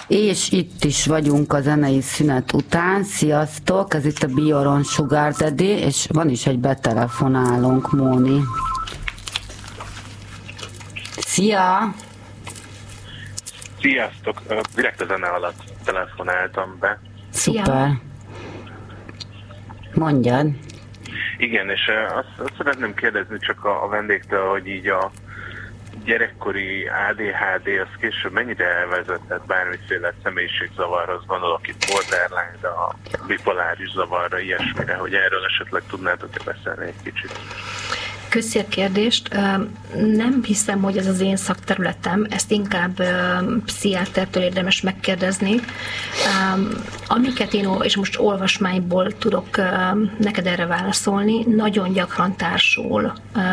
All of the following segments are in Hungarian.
És itt is vagyunk a zenei szünet után. Sziasztok, ez itt a Bioron Sugar Daddy, és van is egy betelefonálónk, Móni. Szia! Sziasztok! Direkt a zene alatt telefonáltam be. Szuper! Mondjad! Igen, és azt szeretném kérdezni csak a vendégtől, hogy így a gyerekkori ADHD az később mennyire elvezetett bármiféle személyiségzavarhoz, gondolok itt borderline, a bipoláris zavarra, ilyesmire, hogy erről esetleg tudnátok-e beszélni egy kicsit? Köszi a kérdést. Nem hiszem, hogy ez az én szakterületem, ezt inkább pszichiátertől érdemes megkérdezni. Amiket én, és most olvasmányból tudok neked erre válaszolni, nagyon gyakran társul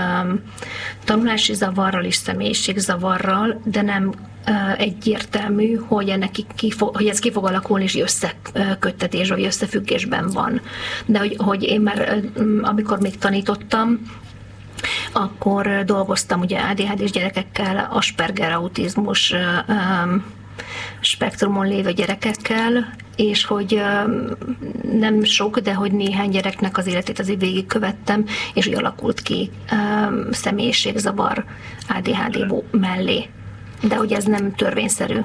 tanulási zavarral és személyiségzavarral, de nem egyértelmű, hogy hogy ez ki fog alakulni, és összeköttetés vagy összefüggésben van. De hogy én már, amikor még tanítottam, akkor dolgoztam ugye ADHD-s gyerekekkel, Asperger autizmus spektrumon lévő gyerekekkel, és hogy nem sok, de hogy néhány gyereknek az életét azért végigkövettem, és úgy alakult ki személyiségzavar ADHD mellé. De hogy ez nem törvényszerű.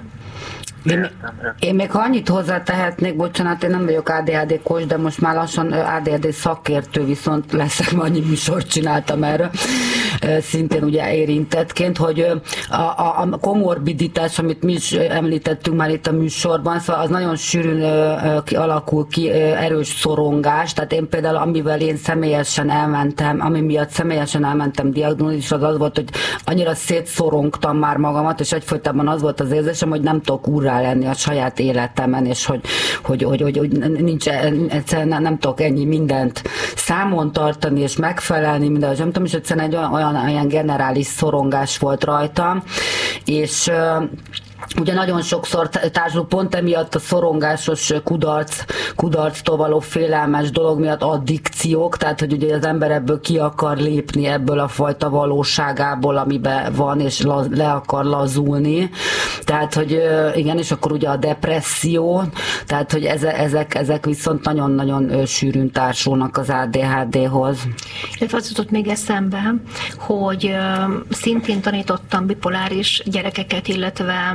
Én még annyit hozzátehetnék, bocsánat, én nem vagyok ADHD-kos, de most már lassan ADHD szakértő, viszont leszek, annyi műsort csináltam erről, szintén ugye érintettként, hogy a komorbiditás, amit mi is említettünk már itt a műsorban, szóval az nagyon sűrűn alakul ki erős szorongás, tehát én például, amivel én személyesen elmentem, ami miatt személyesen elmentem diagnózisra, az volt, hogy annyira szétszorongtam már magamat, és egyfolytában az volt az érzésem, hogy nem tudok úrrá lenni a saját életemen, és hogy nincs, egyszerűen nem tudok ennyi mindent számon tartani, és megfelelni, minden, nem tudom, és egyszerűen egy olyan generális szorongás volt rajtam, és ugye nagyon sokszor társul pont emiatt a szorongásos kudarctól való félelmes dolog miatt addikciók, tehát hogy ugye az ember ebből ki akar lépni, ebből a fajta valóságából, amiben van, és le akar lazulni. Tehát, hogy igen, és akkor ugye a depresszió, tehát, hogy ezek viszont nagyon-nagyon sűrűn társulnak az ADHD-hoz. Illetve az jutott még eszembe, hogy szintén tanítottam bipoláris gyerekeket, illetve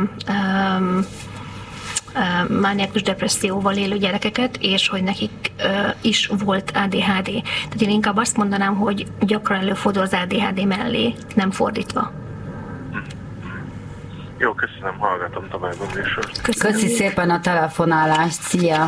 mániákus depresszióval élő gyerekeket, és hogy nekik is volt ADHD. Tehát én inkább azt mondanám, hogy gyakran előfordul az ADHD mellé, nem fordítva. Jó, köszönöm, hallgatom tovább a műsort. Köszi szépen a telefonálást, szia!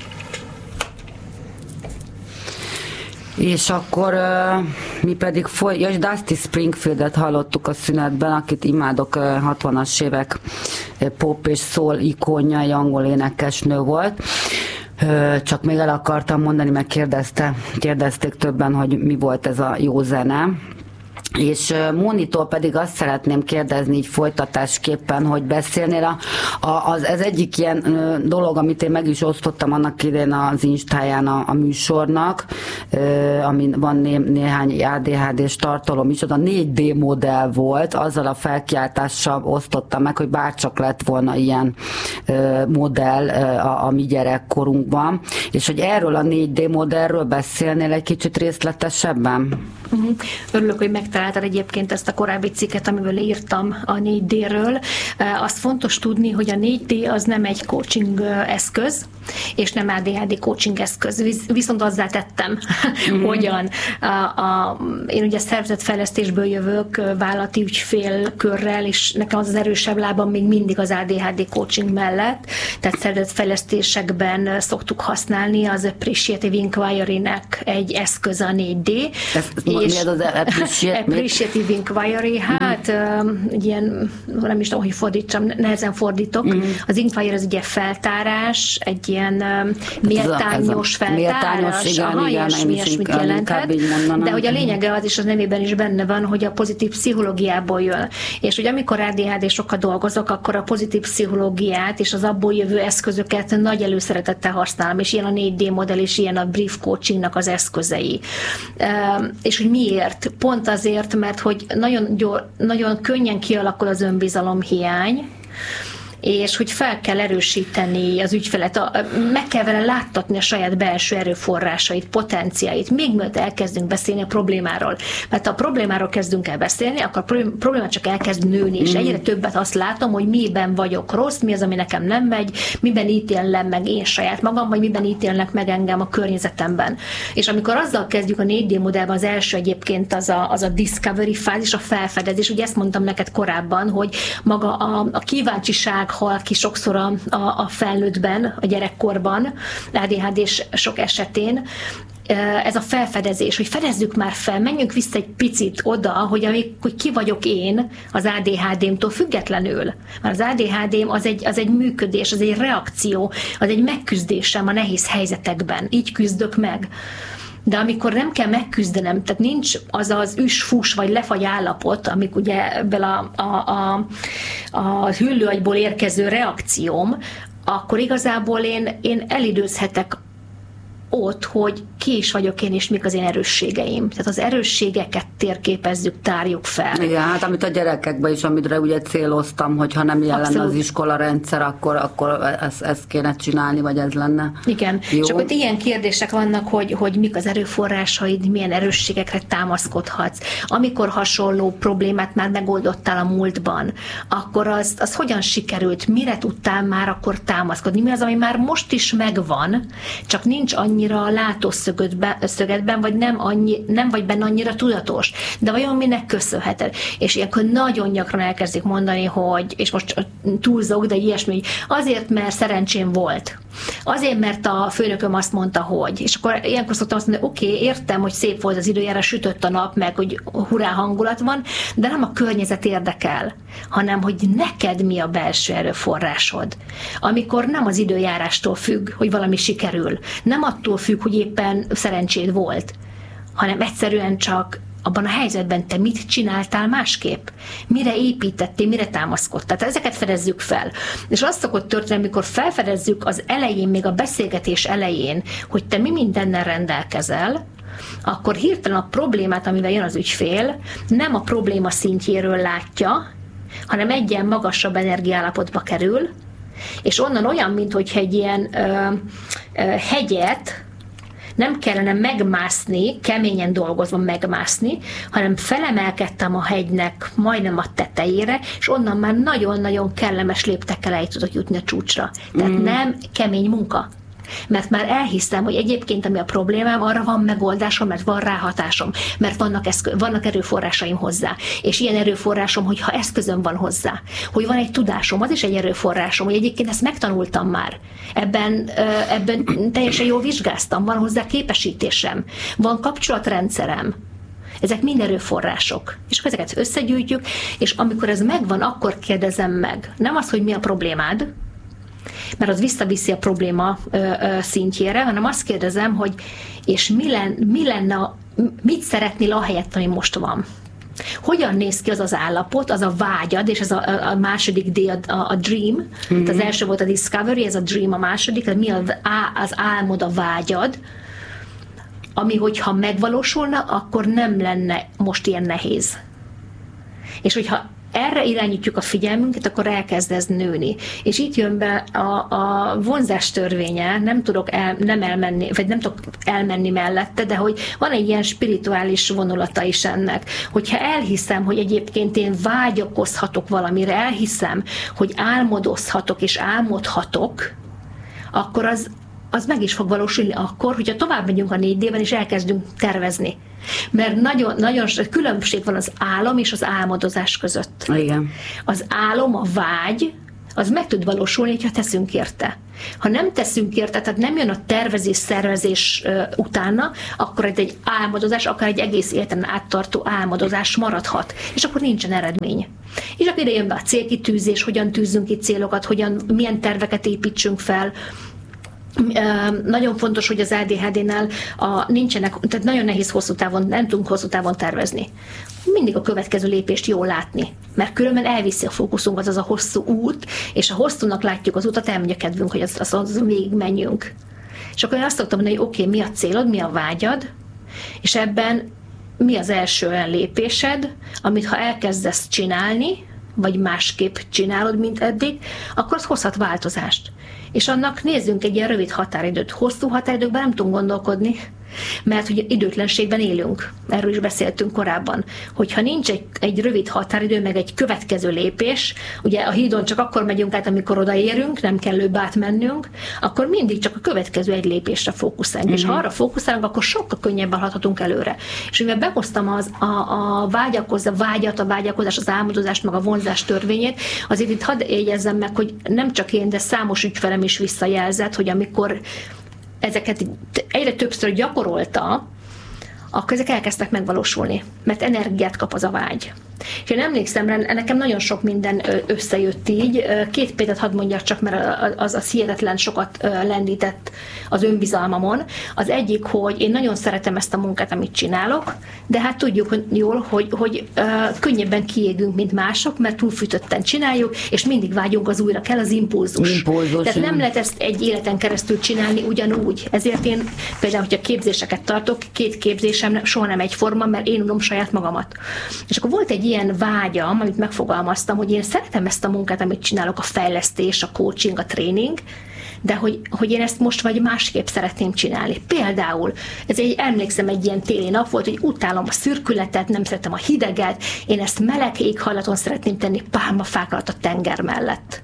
És akkor mi pedig és Dusty Springfieldet hallottuk a szünetben, akit imádok, 60-as évek pop és soul ikonja, egy angol énekesnő volt. Csak még el akartam mondani, mert kérdezték többen, hogy mi volt ez a jó zene. És Mónitól pedig azt szeretném kérdezni így folytatásképpen, hogy beszélnél ez egyik ilyen dolog, amit én meg is osztottam annak idején az Instáján a műsornak, amin van néhány ADHD-s tartalom is, az a 4D modell volt, azzal a felkiáltással osztottam meg, hogy bárcsak lett volna ilyen modell a mi gyerekkorunkban, és hogy erről a 4D modellről beszélnél egy kicsit részletesebben? Örülök, hogy megtaláltad egyébként ezt a korábbi cikket, amiből írtam a 4D-ről. Azt fontos tudni, hogy a 4D az nem egy coaching eszköz, és nem ADHD coaching eszköz. Viszont azzá tettem, hogyan. Én ugye szervezetfejlesztésből jövök, vállalati ügyfélkörrel, és nekem az erősebb lábam még mindig az ADHD coaching mellett, tehát szervezetfejlesztésekben szoktuk használni az Appreciative Inquiry-nek egy eszköz a 4D. Mi az Appreciative Inquiry, hát ilyen, nem is tudom, hogy fordítsam, nehezen fordítok. Az Inquiry az ugye feltárás, egy ilyen méltányos feltárás, ilyesmit jelenthet, de hogy a lényege az is, az nevében is benne van, hogy a pozitív pszichológiából jön. És hogy amikor ADHD-sokkal dolgozok, akkor a pozitív pszichológiát és az abból jövő eszközöket nagy előszeretettel használom, és ilyen a 4D modell, és ilyen a brief coachingnak az eszközei. És hogy miért? Pont azért, mert hogy nagyon könnyen kialakul az önbizalomhiány, és hogy fel kell erősíteni az ügyfelet, meg kell vele láttatni a saját belső erőforrásait, potenciáit, még mielőtt elkezdünk beszélni a problémáról. Mert ha a problémáról kezdünk el beszélni, akkor a probléma csak elkezd nőni, és egyre többet azt látom, hogy miben vagyok rossz, mi az, ami nekem nem megy, miben ítélem meg én saját magam, vagy miben ítélnek meg engem a környezetemben. És amikor azzal kezdjük a 4D modellben, az első egyébként az a discovery fázis, a felfedezés, ugye ezt mondtam neked korábban, hogy maga a kíváncsiság hal ki sokszor a felnőttben, a gyerekkorban, ADHD-s sok esetén, ez a felfedezés, hogy fedezzük már fel, menjünk vissza egy picit oda, hogy ki vagyok én az ADHD-mtól függetlenül. Mert az ADHD-m az egy működés, az egy reakció, az egy megküzdésem a nehéz helyzetekben. Így küzdök meg. De amikor nem kell megküzdenem, tehát nincs az az üs-fus vagy lefagy állapot, amik ugye ebből a hüllőagyból érkező reakcióm, akkor igazából én elidőzhetek ott, hogy ki is vagyok én, és mik az én erősségeim. Tehát az erősségeket térképezzük, tárjuk fel. Igen, hát amit a gyerekekben is, amire ugye céloztam, hogy ha nem ilyen lenne az iskola rendszer, akkor ezt kéne csinálni, vagy ez lenne. Igen, jó. És akkor ilyen kérdések vannak, hogy mik az erőforrásaid, milyen erősségekre támaszkodhatsz. Amikor hasonló problémát már megoldottál a múltban, akkor az hogyan sikerült, mire tudtál már akkor támaszkodni? Mi az, ami már most is megvan, csak nincs annyira látószögedben, vagy nem vagy benne annyira tudatos. De vajon minek köszönheted? És ilyenkor nagyon gyakran elkezdik mondani, hogy, és most túlzok, de ilyesmi, hogy azért, mert szerencsém volt. Azért, mert a főnököm azt mondta, hogy. És akkor ilyenkor szoktam azt mondani, oké, értem, hogy szép volt az időjárás, sütött a nap, meg hogy hurrá hangulat van, de nem a környezet érdekel, hanem hogy neked mi a belső erőforrásod. Amikor nem az időjárástól függ, hogy valami sikerül, nem attól függ, hogy éppen szerencséd volt, hanem egyszerűen csak abban a helyzetben te mit csináltál másképp? Mire építettél, mire támaszkodtál? Tehát ezeket fedezzük fel. És azt szokott történni, amikor felfedezzük az elején, még a beszélgetés elején, hogy te mi mindennel rendelkezel, akkor hirtelen a problémát, amivel jön az ügyfél, nem a probléma szintjéről látja, hanem egyen magasabb energiállapotba kerül, és onnan olyan, minthogyha egy ilyen hegyet nem kellene megmászni, keményen dolgozva megmászni, hanem felemelkedtem a hegynek majdnem a tetejére, és onnan már nagyon-nagyon kellemes léptekkel el tudok jutni a csúcsra. Tehát nem kemény munka. Mert már elhiszem, hogy egyébként ami a problémám, arra van megoldásom, mert van ráhatásom, mert vannak erőforrásaim hozzá. És ilyen erőforrásom, hogyha eszközöm van hozzá, hogy van egy tudásom, az is egy erőforrásom, hogy egyébként ezt megtanultam már. Ebben teljesen jól vizsgáztam, van hozzá képesítésem, van kapcsolatrendszerem. Ezek mind erőforrások. És akkor ezeket összegyűjtjük, és amikor ez megvan, akkor kérdezem meg. Nem az, hogy mi a problémád, mert az visszaviszi a probléma szintjére, hanem azt kérdezem, hogy és mit szeretnél ahelyett, ami most van? Hogyan néz ki az az állapot, az a vágyad, és ez a második D, a dream, tehát az első volt a discovery, ez a dream a második, tehát mi az álmod, a vágyad, ami hogyha megvalósulna, akkor nem lenne most ilyen nehéz. És hogyha erre irányítjuk a figyelmünket, akkor elkezd ez nőni. És itt jön be a vonzás törvénye, nem tudok elmenni mellette, de hogy van egy ilyen spirituális vonulata is ennek. Hogyha elhiszem, hogy egyébként én vágyakozhatok valamire, elhiszem, hogy álmodozhatok és álmodhatok, akkor az meg is fog valósulni akkor, hogyha tovább megyünk a 4D-ben és elkezdünk tervezni. Mert nagyon különbség van az álom és az álmodozás között. Igen. Az álom, a vágy, az meg tud valósulni, ha teszünk érte. Ha nem teszünk érte, tehát nem jön a tervezés, szervezés utána, akkor egy álmodozás, akár egy egész életen áttartó álmodozás maradhat, és akkor nincsen eredmény. És akkor ide jön be a célkitűzés, hogyan tűzzünk ki célokat, milyen terveket építsünk fel. Nagyon fontos, hogy az ADHD-nál tehát nagyon nehéz hosszú távon, nem tudunk hosszú távon tervezni. Mindig a következő lépést jól látni, mert különben elviszi a fókuszunkat az a hosszú út, és a hosszúnak látjuk az utat, elmegy a kedvünk, hogy az végig menjünk. És akkor én azt szoktam mondani, hogy oké, mi a célod, mi a vágyad, és ebben mi az első olyan lépésed, amit ha elkezdesz csinálni, vagy másképp csinálod, mint eddig, akkor az hozhat változást. És annak nézzünk egy ilyen rövid határidőt. Hosszú határidőkben nem tudunk gondolkodni, mert ugye időtlenségben élünk. Erről is beszéltünk korábban. Hogyha nincs egy rövid határidő, meg egy következő lépés, ugye a hídon csak akkor megyünk át, amikor odaérünk, nem kell őbb átmennünk, akkor mindig csak a következő egy lépésre fókuszálunk. És ha arra fókuszálunk, akkor sokkal könnyebben haladhatunk előre. És mivel behoztam a vágyakozás, az álmodozást, meg a vonzás törvényét, azért itt hadd jegyezzem meg, hogy nem csak én, de számos ügyfelem is visszajelzett, hogy amikor ezeket egyre többször gyakorolta, akkor ezek elkezdtek megvalósulni, mert energiát kap az a vágy. És én emlékszem, nekem nagyon sok minden összejött így. 2 példát hadd mondjak csak, mert az hihetetlen sokat lendített az önbizalmamon. Az egyik, hogy én nagyon szeretem ezt a munkát, amit csinálok, de hát tudjuk jól, hogy könnyebben kiégünk, mint mások, mert túlfűtötten csináljuk, és mindig vágyunk az újra, kell az impulzus. Tehát nem lehet ezt egy életen keresztül csinálni ugyanúgy. Ezért én például, hogyha képzéseket tartok, 2 képzésem soha nem egyforma, mert én unom saját magamat. És akkor volt egy ilyen vágyam, amit megfogalmaztam, hogy én szeretem ezt a munkát, amit csinálok, a fejlesztés, a coaching, a tréning, de hogy én ezt most vagy másképp szeretném csinálni. Például, emlékszem, egy ilyen téli nap volt, hogy utálom a szürkületet, nem szeretem a hideget, én ezt meleg éghajlaton szeretném tenni, pálmafák alatt a tenger mellett.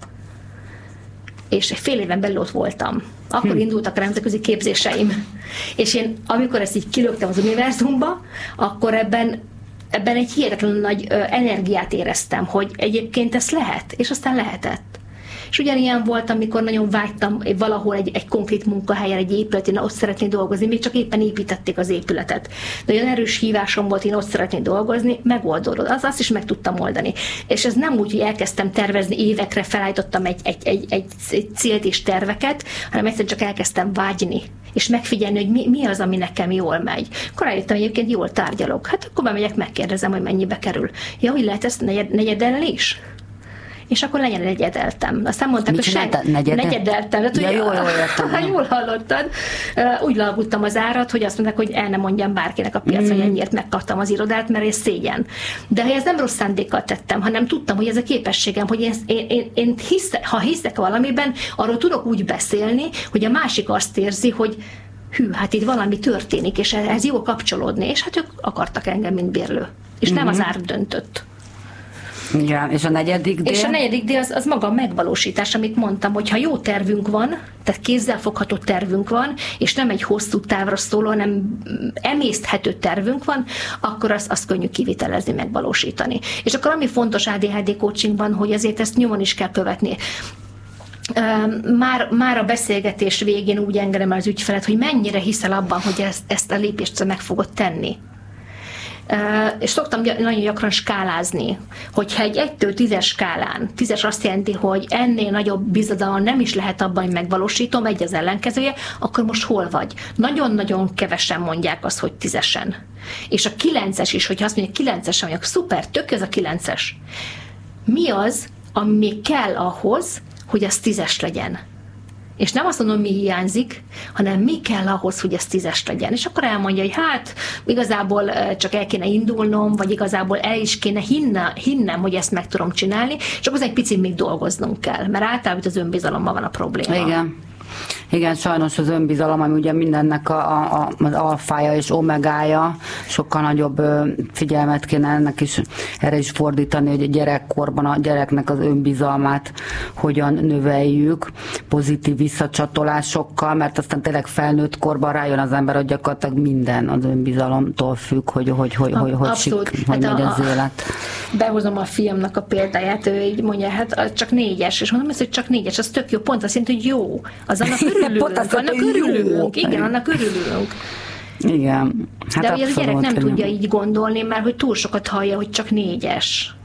És egy fél éven belül ott voltam. Akkor indultak a nemzetközi képzéseim. És én, amikor ezt így kilöktem az univerzumba, akkor ebben egy hihetetlen nagy energiát éreztem, hogy egyébként ez lehet, és aztán lehetett. És ugyanilyen volt, amikor nagyon vágytam valahol egy konkrét munkahelyen, egy épületén, ott szeretnék dolgozni, még csak éppen építették az épületet. De olyan erős hívásom volt, én ott szeretnék dolgozni, megoldódott. Azt is meg tudtam oldani. És ez nem úgy, hogy elkezdtem tervezni, évekre felállítottam egy célt és terveket, hanem egyszerűen csak elkezdtem vágyni, és megfigyelni, hogy mi az, ami nekem jól megy. Akkor rájöttem, hogy egyébként jól tárgyalok. Hát akkor bemegyek, megkérdezem, hogy mennyibe kerül. Ja, hogy lehet ezt negyeddel is? És akkor negyedeltem. Aztán mondták, hogy negyedeltem. Ja, jól értem. Jól hallottad. Úgy alkuttam az árat, hogy azt mondták, hogy el nem mondjam bárkinek a piacon, hogy ennyiért megkaptam az irodát, mert ez szégyen. De ez nem rossz szándékkal tettem, hanem tudtam, hogy ez a képességem, hogy én ha hiszek valamiben, arról tudok úgy beszélni, hogy a másik azt érzi, hogy hát itt valami történik, és ez jó kapcsolódni, és hát ők akartak engem, mint bérlő. És nem az ár döntött. Igen, és a negyedik D? És a negyedik D az maga a megvalósítás, amit mondtam, hogy ha jó tervünk van, tehát kézzelfogható tervünk van, és nem egy hosszú távra szóló, hanem emészthető tervünk van, akkor azt könnyű kivitelezni, megvalósítani. És akkor ami fontos ADHD coachingban, hogy ezért ezt nyomon is kell követni. Már a beszélgetés végén úgy engedem el az ügyfelet, hogy mennyire hiszel abban, hogy ezt a lépést meg fogod tenni. És szoktam nagyon gyakran skálázni, hogyha egy 1-től 10-es skálán, 10-es azt jelenti, hogy ennél nagyobb bizodalom nem is lehet abban, hogy megvalósítom, egy az ellenkezője, akkor most hol vagy? Nagyon-nagyon kevesen mondják azt, hogy 10-esen. És a 9-es is, hogyha azt mondja, 9-esen mondják, szuper, tök ez a 9-es. Mi az, ami még kell ahhoz, hogy az 10-es legyen? És nem azt mondom, mi hiányzik, hanem mi kell ahhoz, hogy ez 10-es legyen. És akkor elmondja, hogy hát igazából csak el kéne indulnom, vagy igazából el is kéne hinnem, hogy ezt meg tudom csinálni, csak az egy picit még dolgoznunk kell, mert általában az önbizalommal van a probléma. Igen, sajnos az önbizalom, ami ugye mindennek az alfája és omegája, sokkal nagyobb figyelmet kéne ennek is, erre is fordítani, hogy a gyerekkorban a gyereknek az önbizalmát hogyan növeljük, pozitív visszacsatolásokkal, mert aztán tényleg felnőtt korban rájön az ember, hogy gyakorlatilag minden az önbizalomtól függ, hogy megy az élet. Behozom a fiamnak a példáját, ő így mondja, hát csak 4-es, és mondom, hogy csak 4-es, az tök jó, pont azt jelenti, hogy jó, az annak örülünk. Igen, annak örülünk. Igen. Hát de ugye a gyerek nem tudja így gondolni, mert hogy túl sokat hallja, hogy csak 4-es.